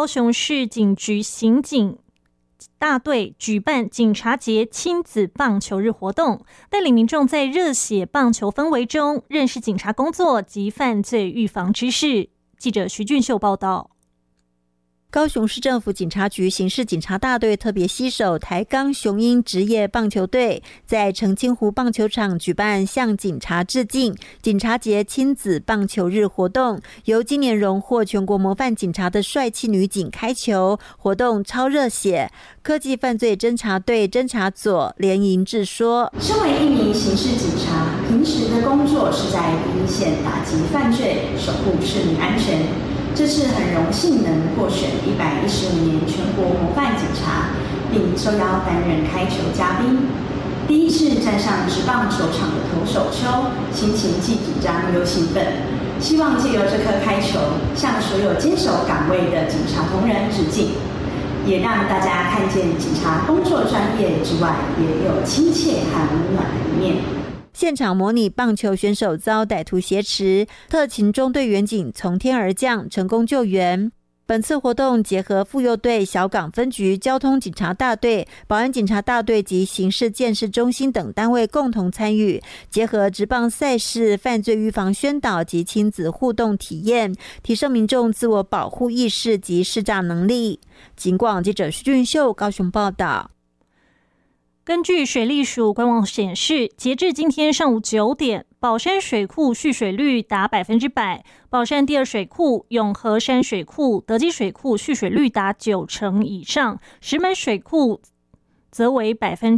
高雄市警局刑警大队举办警察节亲子棒球日活动，带领民众在热血棒球氛围中认识警察工作及犯罪预防知识。记者徐俊秀报道。 高雄市政府警察局刑事警察大队特别携手台钢雄鹰职业棒球队，在澄清湖棒球场举办向警察致敬警察节亲子棒球日活动，由今年荣获全国模范警察的帅气女警开球，活动超热血。科技犯罪侦查队侦查佐连银志说： 身为一名刑事警察，平时的工作是在第一线打击犯罪，守护市民安全。这次很荣幸能获选115年全国模范警察，并受邀担任开球嘉宾。第一次站上职棒球场的投手丘，心情既紧张又兴奋。希望借由这颗开球，向所有坚守岗位的警察同仁致敬，也让大家看见警察工作专业之外，也有亲切和温暖的一面。 现场模拟棒球选手遭歹徒挟持，特勤中队员警从天而降，成功救援。本次活动结合妇幼队、小港分局、交通警察大队、保安警察大队及刑事鉴识中心等单位共同参与，结合职棒赛事、犯罪预防宣导及亲子互动体验，提升民众自我保护意识及识诈能力。警广记者徐俊秀高雄报道。 根据水利署官网显示，截至今天上午9点，宝山水库蓄水率达100%，宝山第二水库、永和山水库、德基水库蓄水率达90%以上，石门水库则为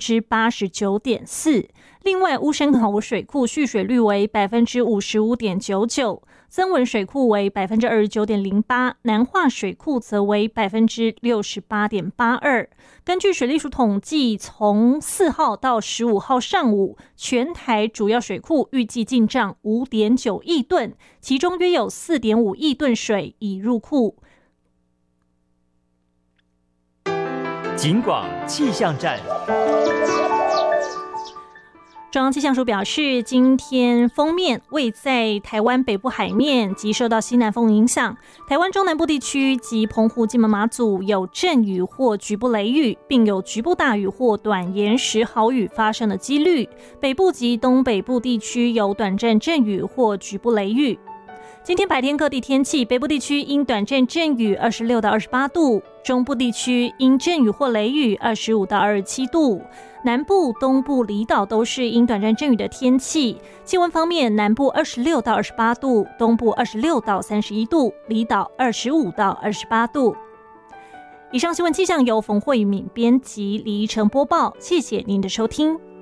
89.4%。另外，乌山口水库蓄水率为55.99%，曾文水库为29.08%，南化水库则为68.82%。根据水利署统计，从4号到15号上午，全台主要水库预计进账5.9亿吨，其中约有4.5亿吨水已入库。 警广气象站。 中央气象署表示，今天锋面位在台湾北部海面及受到西南风影响，台湾中南部地区及澎湖、金门、马祖有阵雨或局部雷雨，并有局部大雨或短延时豪雨发生的几率。北部及东北部地区有短暂阵雨或局部雷雨。今天白天各地天气，北部地区因短暂阵雨26到28度，中部地区因阵雨或雷雨25到27度，南部、东部离岛都是因短暂阵雨的天气。气温方面，南部26到28度，东部26到31度，离岛25到28度。以上新闻气象由冯慧敏编辑，李依晨播报，谢谢您的收听。